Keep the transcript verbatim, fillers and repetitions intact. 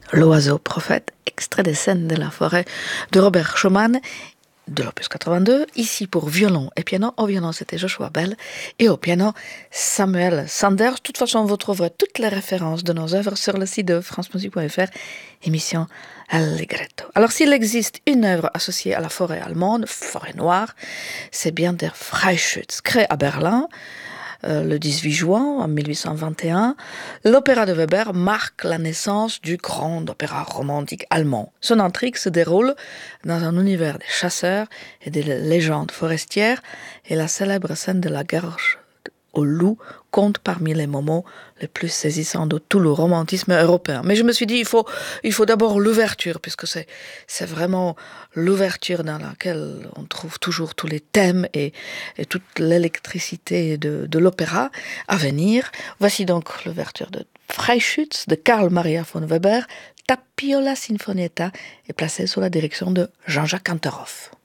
L'oiseau prophète, extrait des scènes de la forêt de Robert Schumann, de l'opus quatre-vingt-deux, ici pour violon et piano. Au violon, c'était Joshua Bell et au piano, Samuel Sanders. De toute façon, vous trouverez toutes les références de nos œuvres sur le site de france musique point f r, émission Allegretto. Alors, s'il existe une œuvre associée à la forêt allemande, forêt noire, c'est bien Der Freischütz, créé à Berlin, Euh, le dix-huit juin mille huit cent vingt et un, l'opéra de Weber marque la naissance du grand opéra romantique allemand. Son intrigue se déroule dans un univers des chasseurs et des légendes forestières, et la célèbre scène de la gorge au loup compte parmi les moments les plus saisissants de tout le romantisme européen. Mais je me suis dit, il faut, il faut d'abord l'ouverture, puisque c'est, c'est vraiment l'ouverture dans laquelle on trouve toujours tous les thèmes et, et toute l'électricité de, de l'opéra à venir. Voici donc l'ouverture de Freischütz de Karl Maria von Weber. Tapiola Sinfonietta est placée sous la direction de Jean-Jacques Anterhoff.